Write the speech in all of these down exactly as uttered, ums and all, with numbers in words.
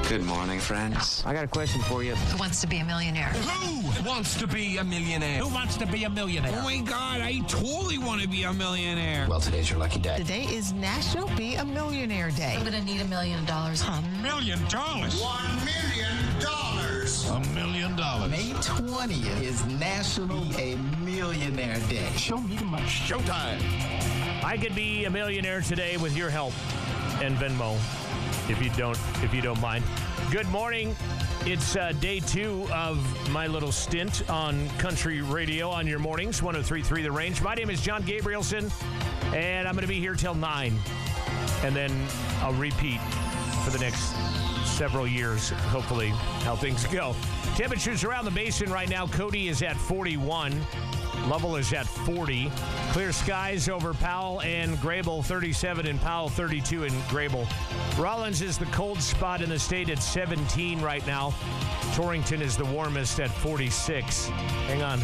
Good morning, friends. I got a question for you. Who wants to be a millionaire? Who wants to be a millionaire? Who wants to be a millionaire? Oh my God, I totally want to be a millionaire. Well, today's your lucky day. Today is National Be a Millionaire Day. I'm going to need a million dollars. A million dollars? One million dollars. A million dollars. May twentieth is National Be a Millionaire Day. Show me the money. Showtime. I could be a millionaire today with your help and Venmo, if you don't, if you don't mind. Good morning. It's uh, day two of my little stint on country radio on your mornings, one oh three point three The Range. My name is John Gabrielson, and I'm going to be here till nine, and then I'll repeat for the next several years, hopefully, how things go. Temperatures around the basin right now. Cody is at forty-one. Lovell is at forty. Clear skies over Powell and Grable, thirty-seven in Powell, thirty-two in Grable. Rollins is the cold spot in the state at seventeen right now. Torrington is the warmest at forty-six. Hang on.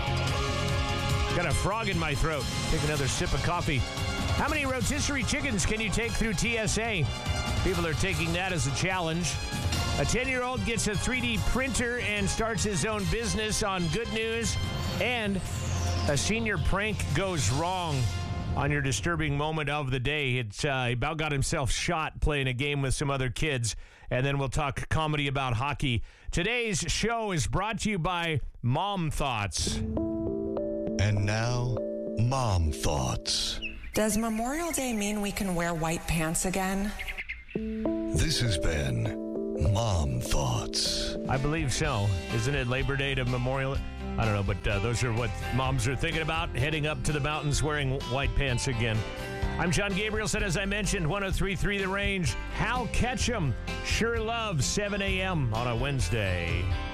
Got a frog in my throat. Take another sip of coffee. How many rotisserie chickens can you take through T S A? People are taking that as a challenge. A ten-year-old gets a three D printer and starts his own business on Good News. And a senior prank goes wrong on your disturbing moment of the day. It's, uh, he about got himself shot playing a game with some other kids. And then we'll talk comedy about hockey. Today's show is brought to you by Mom Thoughts. And now, Mom Thoughts. Does Memorial Day mean we can wear white pants again? This has been Mom Thoughts. I believe so. Isn't it Labor Day to Memorial? I don't know, but uh, those are what moms are thinking about, heading up to the mountains wearing white pants again. I'm John Gabrielson, as I mentioned, one oh three point three The Range. Hal Ketchum, Sure Love, seven a.m. on a Wednesday.